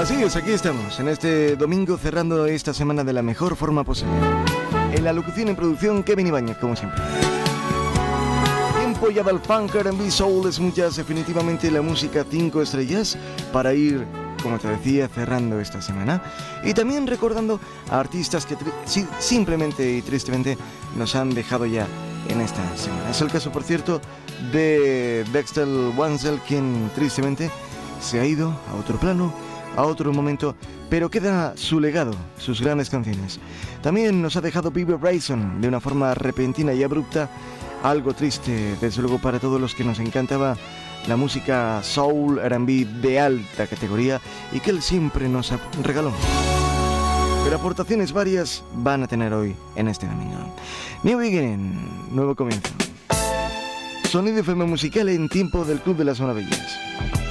Así es, aquí estamos, en este domingo cerrando esta semana de la mejor forma posible. En la locución y producción, Kevin Ibáñez, como siempre. Tiempo ya del funk, R&B, soul, escuchas definitivamente la música 5 estrellas para ir, como te decía, cerrando esta semana. Y también recordando a artistas que simplemente y tristemente nos han dejado ya en esta semana. Es el caso, por cierto, de Dexter Wansel, quien tristemente se ha ido a otro plano, a otro momento, pero queda su legado, sus grandes canciones. También nos ha dejado Barbra Streisand de una forma repentina y abrupta, algo triste, desde luego, para todos los que nos encantaba la música soul, R&B de alta categoría y que él siempre nos regaló. Pero aportaciones varias van a tener hoy en este domingo. New Beginning, nuevo comienzo. Sonido FM musical en tiempo del Club de las Maravillas.